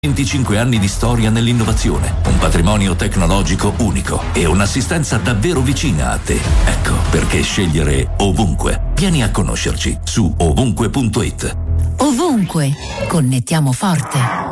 25 anni di storia nell'innovazione, un patrimonio tecnologico unico e un'assistenza davvero vicina a te. Ecco perché scegliere Ovunque. Vieni a conoscerci su ovunque.it. Ovunque, connettiamo forte.